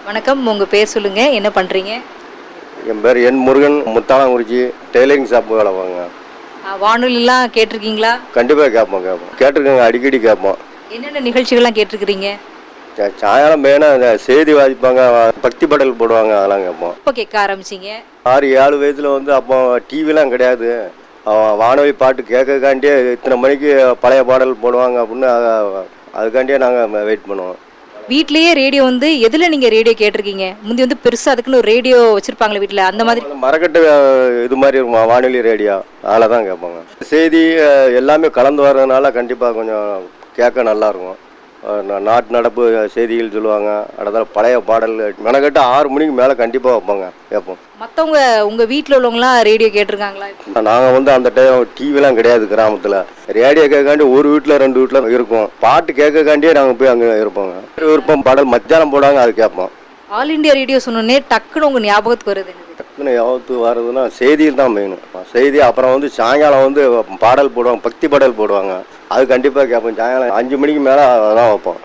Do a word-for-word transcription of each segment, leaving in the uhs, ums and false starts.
வணக்கம், உங்க பேர் சொல்லுங்க, என்ன பண்றீங்க? என் பேர் என் முருகன், முத்தாளங்குறிச்சி. டெய்லரிங் ஷாப் வேலை வாங்க. வானொலிலாம் கேட்டிருக்கீங்களா? கண்டிப்பாக கேட்போம் கேட்போம் கேட்டிருக்கேங்க, அடிக்கடி கேட்போம். என்னென்ன நிகழ்ச்சிகள்லாம் கேட்டிருக்கிறீங்க? சாயங்காலம் மெயினாக செய்தி வாசிப்பாங்க, பக்தி பாடல் போடுவாங்க, அதெல்லாம் கேட்போம். எப்போ கேட்க ஆரம்பிச்சிங்க? ஆறு ஏழு வயசில் வந்து அப்போ டிவிலாம் கிடையாது. வானொலி பாட்டு கேட்கக்காண்டியே இத்தனை மணிக்கு பழைய பாடல் போடுவாங்க அப்படின்னு அதுக்காண்டியே நாங்கள் வெயிட் பண்ணுவோம். வீட்லயே ரேடியோ வந்து எதுல நீங்க ரேடியோ கேட்டிருக்கீங்க? முந்தி வந்து பெருசா அதுக்குன்னு ஒரு ரேடியோ வச்சிருப்பாங்களே வீட்டுல, அந்த மாதிரி மரக்கட்டு இது மாதிரி இருக்கும் வானொலி ரேடியோ, அதில் தான் கேட்பாங்க. செய்தி எல்லாமே கலந்து வர்றதுனால கண்டிப்பாக கொஞ்சம் கேட்க நல்லா இருக்கும். நாட்டு நடப்பு செய்திகள் சொல்லுவாங்க, அடுத்த பழைய பாடல் மெனக்கட்டு ஆறு மணிக்கு மேலே கண்டிப்பாக வைப்பாங்க, கேட்போம். மற்றவங்க உங்க வீட்டில் உள்ளவங்களாம் ரேடியோ கேட்டிருக்காங்களா? நாங்கள் வந்து அந்த டைம் டிவிலாம் கிடையாது கிராமத்தில். ரேடியோ கேட்காண்டி ஒரு வீட்டில் ரெண்டு வீட்டில் இருக்கும். பாட்டு கேட்கக்காண்டியே நாங்கள் போய் அங்கே இருப்போங்க. விருப்பம் பாடல் மத்தியானம் போடாங்க, அது கேட்போம். ஆல் இண்டியா ரேடியோ சொன்னோன்னே டக்குன்னு உங்க ஞாபகத்துக்கு வருது? டக்குன்னு ஞாபகத்துக்கு வர்றதுன்னா செய்தியில் தான் மெயின். செய்தி அப்புறம் வந்து சாயங்காலம் வந்து பாடல் போடுவாங்க, பக்தி பாடல் போடுவாங்க, அது கண்டிப்பாக கேட்போம். சாயங்காலம் அஞ்சு மணிக்கு மேலே அதெல்லாம் வைப்போம்.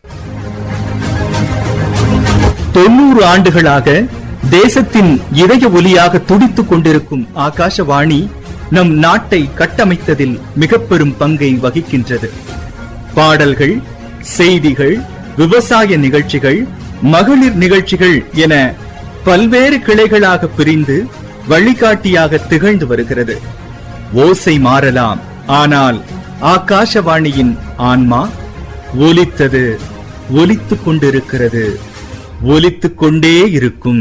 தொண்ணூறு ஆண்டுகளாக தேசத்தின் இதய ஒலியாக துடித்துக் கொண்டிருக்கும் ஆகாஷவாணி நம் நாட்டை கட்டமைத்ததில் மிக பெரும் பங்கை வகிக்கின்றது. பாடல்கள், செய்திகள், விவசாய நிகழ்ச்சிகள், மகளிர் நிகழ்ச்சிகள் என பல்வேறு கிளைகளாக பிரிந்து வழிகாட்டியாக திகழ்ந்து வருகிறது. ஓசை மாறலாம், ஆனால் ஆகாஷவாணியின் ஆன்மா ஒலித்தது, ஒலித்துக் கொண்டிருக்கிறது, ஒலித்துக் கொண்டே இருக்கும்.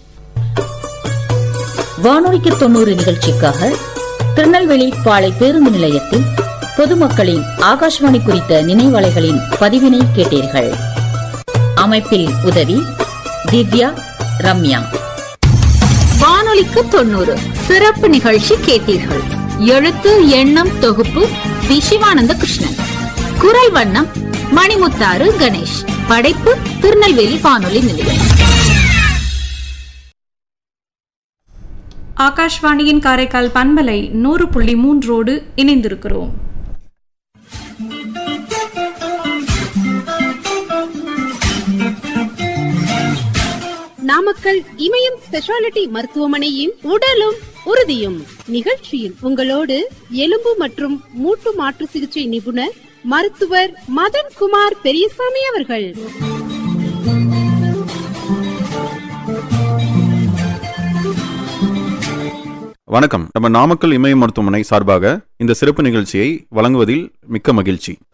வானொலிக்கு தொண்ணூறு நிகழ்ச்சிக்காக திருநெல்வேலி பாளை பேருந்து நிலையத்தில் பொதுமக்களின் ஆகாஷ்வாணி குறித்த நினைவலைகளின் பதிவினை கேட்டீர்கள். அமைப்பில் உதவி திவ்யா, ரம்யா. வானொலிக்கு தொண்ணூறு சிறப்பு நிகழ்ச்சி கேட்டீர்கள். எழுத்து எண்ணம் தொகுப்பு வி சிவானந்த கிருஷ்ணன். குரல் வண்ணம் மணிமுத்தாறு கணேஷ். படைப்பு திருநெல்வேலி வானொலி நிலையம். ஆகாஷ்வாணியின் காரைக்கால் பண்பலை நூறு புள்ளி மூன்றோடு இணைந்திருக்கிறோம். நாமக்கல் இமயம் ஸ்பெஷாலிட்டி மருத்துவமனையின் உடலும் உறுதியும் நிகழ்ச்சியில் உங்களோடு எலும்பு மற்றும் மூட்டு மாற்று சிகிச்சை நிபுணர் மருத்துவர் மதன்குமார் பெரியசாமி அவர்கள். வணக்கம். நம்ம நாமக்கல் இமயம் மருத்துவமனை சார்பாக இந்த சிறப்பு நிகழ்ச்சியை வழங்குவதில் மிக்க மகிழ்ச்சி.